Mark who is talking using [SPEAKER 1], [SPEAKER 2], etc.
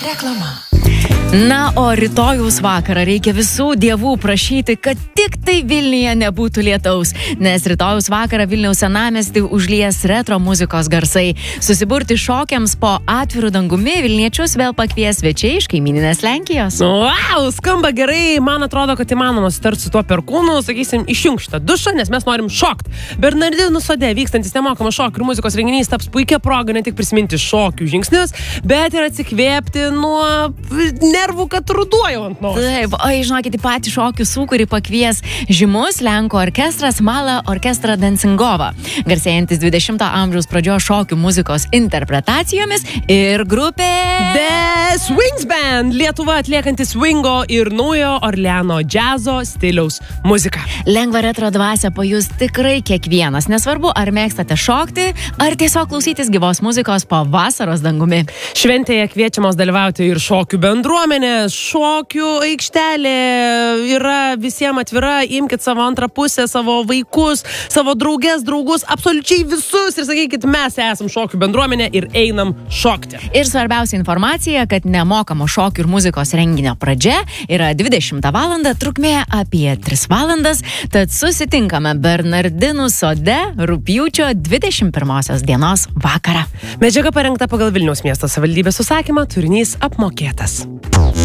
[SPEAKER 1] Reklama.
[SPEAKER 2] Na, o rytojaus vakarą reikia visų dievų prašyti, kad tik tai Vilniuje nebūtų lietaus, nes rytojaus vakarą Vilniaus senamiestį užlies retro muzikos garsai. Susiburti šokiams po atvirų dangumi Vilniečius vėl pakvies svečiai iš kaimyninės Lenkijos.
[SPEAKER 3] Wow, skamba gerai, man atrodo, kad įmanoma sutarti su tuo perkūnu, sakysim, išjunk šitą dušą, nes mes norim šokti. Bernardinų sode vykstantis nemokamas šokių ir muzikos renginys taps puikia proga ne tik prisiminti šokių žingsnius, bet ir atsikvėpti nuo nervų, kad ruduoju ant nosies.
[SPEAKER 2] Taip, o žinokit, į patį šokių sūkurį pakvies žymus Lenkų orkestras Mala Orkestra Dancingova, garsėjantis 20 amžiaus pradžios šokių muzikos interpretacijomis, ir grupė
[SPEAKER 3] The Swings Band, Lietuva atliekanti swingo ir naujo Orleano džiazo stiliaus muziką.
[SPEAKER 2] Lengva retro dvasia pajus tikrai kiekvienas, nesvarbu, ar mėgstate šokti, ar tiesiog klausytis gyvos muzikos po vasaros dangumi.
[SPEAKER 3] Šventėje kviečiamos dalyvauti ir šokių bendruomenės, šokių aikštelė yra visiems atvira, imkite savo antrą pusę, savo vaikus, savo draugus, absoliučiai visus ir sakykit, mes esam šokių bendruomenė ir einam šokti.
[SPEAKER 2] Ir svarbiausia informacija, kad nemokamo šokių ir muzikos renginio pradžia yra 20 valandą, trukmė apie 3 valandas, tad susitinkame Bernardinų sode rugpjūčio 21 dienos vakarą.
[SPEAKER 3] Medžiaga parengta pagal Vilniaus miesto savivaldybės užsakymą, turinys apmokėtas.